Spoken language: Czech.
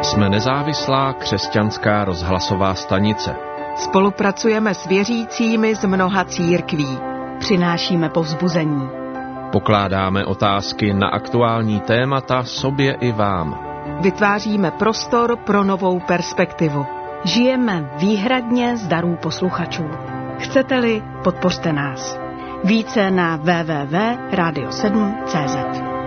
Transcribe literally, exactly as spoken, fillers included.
Jsme nezávislá křesťanská rozhlasová stanice. Spolupracujeme s věřícími z mnoha církví. Přinášíme povzbuzení. Pokládáme otázky na aktuální témata sobě i vám. Vytváříme prostor pro novou perspektivu. Žijeme výhradně z darů posluchačů. Chcete-li, podpořte nás. Více na w w w tečka radio sedm tečka c z.